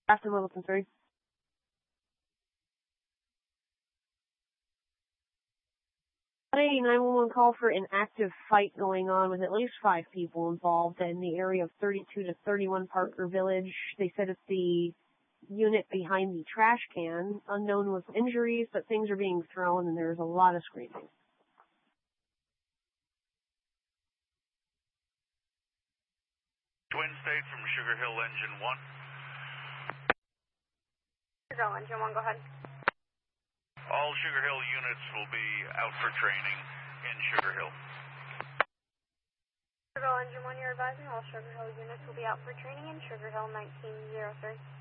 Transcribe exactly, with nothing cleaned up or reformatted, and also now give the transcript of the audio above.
After Littleton three. nine one one call for an active fight going on with at least five people involved in the area of thirty-two to thirty-one Parker Village. They said it's the unit behind the trash can. Unknown with injuries, but things are being thrown and there's a lot of screaming. Twin State from Sugar Hill Engine one. Sugar Hill Engine one, go ahead. All Sugar Hill units will be out for training in Sugar Hill. Sugar Hill Engine one, you're advising all Sugar Hill units will be out for training in Sugar Hill nineteen oh three.